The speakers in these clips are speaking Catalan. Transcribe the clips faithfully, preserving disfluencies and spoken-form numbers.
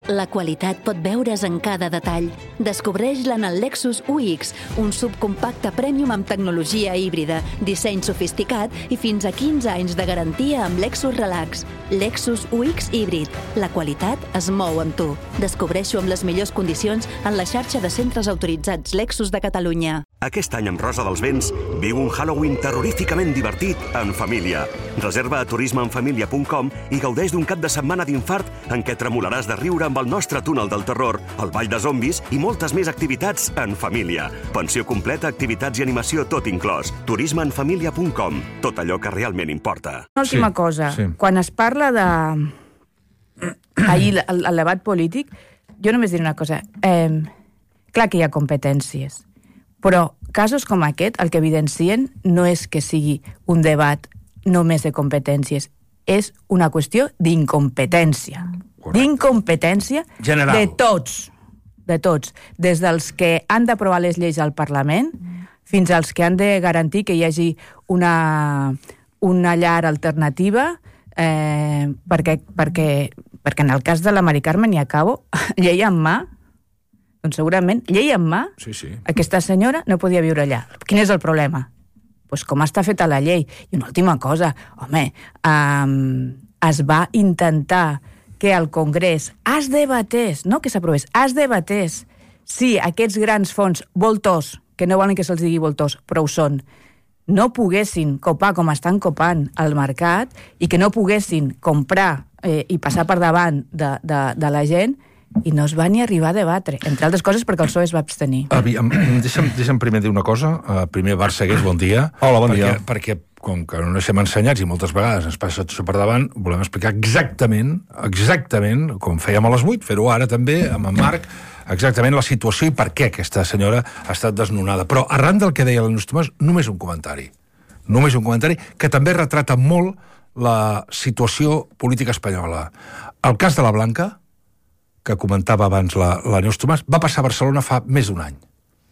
La qualitat pot veure's en cada detall. Descobreix-la en el Lexus U X, un subcompacte premium amb tecnologia híbrida, disseny sofisticat i fins a quinze anys de garantia amb Lexus Relax. Lexus U X híbrid. La qualitat es mou amb tu. Descobreix-ho amb les millors condicions en la xarxa de centres autoritzats Lexus de Catalunya. Aquest any amb Rosa dels Vents viu un Halloween terroríficament divertit en família. Reserva a turisme en família punt com i gaudeix d'un cap de setmana d'infart en què tremolaràs de riure amb el nostre túnel del terror, el ball de zombis i moltes més activitats en família. Pensió completa, activitats i animació tot inclòs. turisme en família punt com. Tot allò que realment importa. Una última Sí, cosa. sí. Quan es parla de... ahir, el, el debat polític, jo només diré una cosa. Eh, clar que hi ha competències, però casos com aquest el que evidencien no és que sigui un debat només de competències, és una qüestió d'incompetència. Correcte. D'incompetència General. de tots, de tots, des dels que han d'aprovar les lleis al Parlament fins als que han de garantir que hi hagi una, una llar alternativa, eh, perquè, perquè, perquè en el cas de la Mari Carmen, i acabo, llei en mà, doncs segurament, llei en mà, Sí, sí. aquesta senyora no podia viure allà. Quin és el problema? Pues com està feta la llei. I una última cosa, home, um, es va intentar que el Congrés es debatés, no que s'aprovés, es debatés si aquests grans fons voltors, que no volen que se'ls digui voltors, però ho són, no poguessin copar com estan copant al mercat i que no poguessin comprar eh, i passar per davant de, de, de la gent, i no es va ni arribar a debatre, entre altres coses perquè el P S O E es va abstenir. Aviam, deixa'm, deixa'm primer dir una cosa. Uh, primer, Bar Segués, bon dia. Hola, bon perquè, dia. Perquè, com que no estem ensenyats i moltes vegades ens passa això per davant, volem explicar exactament, exactament, com fèiem a les vuit, fer-ho ara també, amb en Marc, exactament la situació i per què aquesta senyora ha estat desnonada. Però arran del que deia la Neus Tomàs, només un comentari. Només un comentari que també retrata molt la situació política espanyola. El cas de la Blanca, que comentava abans la, la Neus Tomàs, va passar a Barcelona fa més d'un any.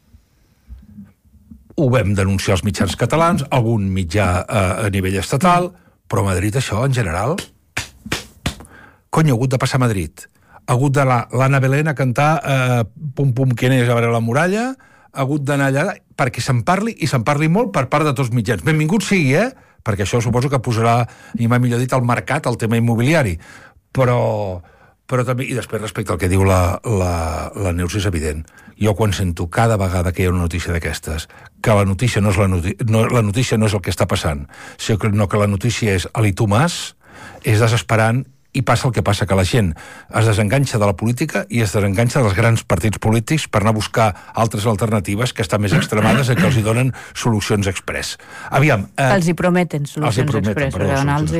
Ho vam denunciar als mitjans catalans, algun mitjà eh, a nivell estatal, però a Madrid això, en general, cony, ha hagut de passar a Madrid. Ha hagut d'anar l'Anna Belén a cantar eh, Pum Pum Quién és a veure la muralla, ha hagut d'anar allà perquè se'n parli, i se'n parli molt per part de tots els mitjans. Benvingut sigui, eh? Perquè això suposo que posarà, i m'ha millor dit, al mercat el tema immobiliari. Però... però també, i després respecte al que diu la, la, la Neus, és evident. Jo quan sento cada vegada que hi ha una notícia d'aquestes, que la notícia no és la, noti no, la notícia no és el que està passant, sinó que la notícia és Ali Tomàs, és desesperant, i passa el que passa, que la gent es desenganxa de la política i es desenganxa dels grans partits polítics per anar a buscar altres alternatives que estan més extremades i que els hi donen solucions express. Aviam... Eh, els hi prometen solucions express, per donar-los...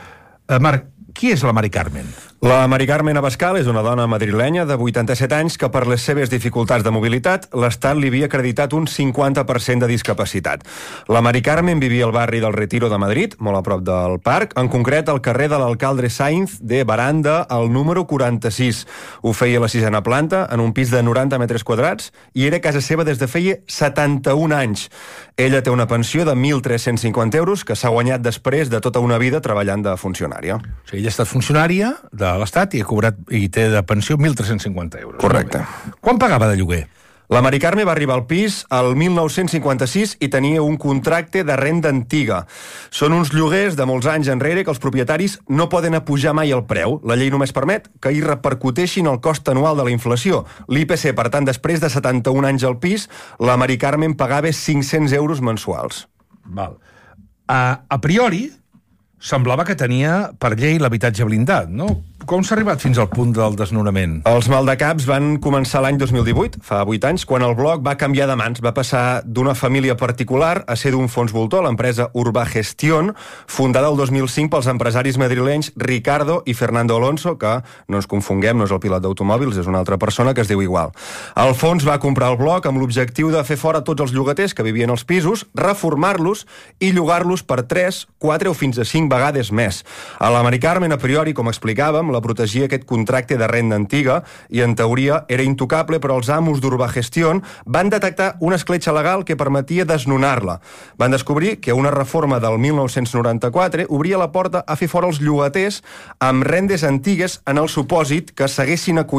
Eh, Marc, qui és la Mari Carmen? La Mari Carmen Abascal és una dona madrilenya de vuitanta-set anys que per les seves dificultats de mobilitat l'Estat li havia acreditat un cinquanta per cent de discapacitat. La Mari Carmen vivia al barri del Retiro de Madrid, molt a prop del parc, en concret al carrer de l'Alcalde Sainz de Baranda, al número quaranta-sis. Ho feia a la sisena planta, en un pis de noranta metres quadrats, i era a casa seva des de feia setanta-un anys. Ella té una pensió de mil tres-cents cinquanta euros que s'ha guanyat després de tota una vida treballant de funcionària. O sigui, ella ha estat funcionària de l'Estat i ha cobrat i té de pensió mil tres-cents cinquanta euros. Correcte. Quan pagava de lloguer? La Mari Carmen va arribar al pis al mil nou-cents cinquanta-sis i tenia un contracte de renda antiga. Són uns lloguers de molts anys enrere que els propietaris no poden apujar mai el preu. La llei només permet que hi repercuteixin el cost anual de la inflació. L'I P C, per tant, després de setanta-un anys al pis, la Mari Carmen pagava cinc-cents euros mensuals. Val. A, a priori, semblava que tenia per llei l'habitatge blindat, no? Com s'ha arribat fins al punt del desnonament? Els maldecaps van començar l'any dos mil divuit, fa vuit anys, quan el bloc va canviar de mans. Va passar d'una família particular a ser d'un fons voltor, l'empresa Urba Gestión, fundada el dos mil cinc pels empresaris madrilenys Ricardo i Fernando Alonso, que, no ens confonguem, no és el pilot d'automòbils, és una altra persona que es diu igual. El fons va comprar el bloc amb l'objectiu de fer fora tots els llogaters que vivien als pisos, reformar-los i llogar-los per tres, quatre o fins a cinc vegades més. A la Mari Carmen, a priori, com explicàvem, la protegia aquest contracte de renda antiga i, en teoria, era intocable, però els amos d'Urba Gestión van detectar una escletxa legal que permetia desnonar-la. Van descobrir que una reforma del mil nou-cents noranta-quatre obria la porta a fer fora els llogaters amb rendes antigues en el supòsit que s'haguessin acollit